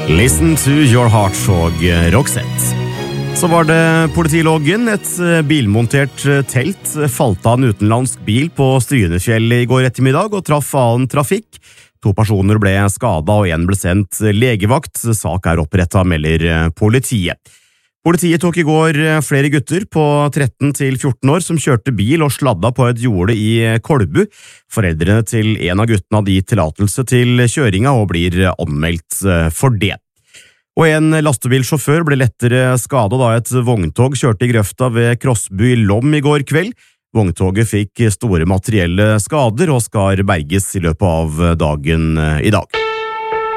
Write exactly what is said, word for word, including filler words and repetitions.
Listen to your heart og Roxette. Så var det politiloggen. Et bilmontert telt falt av en utenlandsk bil på Strynefjell i går ettermiddag og traff annen trafikk. To personer ble skadet og en ble sendt legevakt. Sak er opprettet, melder politiet. Politiet tok i går flere gutter på tretten til fjorten år som kjørte bil og sladda på et jorde i Kolbu. Foreldrene til en av guttene hadde gitt tillatelse til kjøringa og blir anmeldt for det. Og en lastebilsjåfør ble lettere skadet da et vogntog kjørte i grøfta ved Krossbu i Lom i går kveld. Vogntoget fikk store materielle skader og skal berges i løpet av dagen i dag.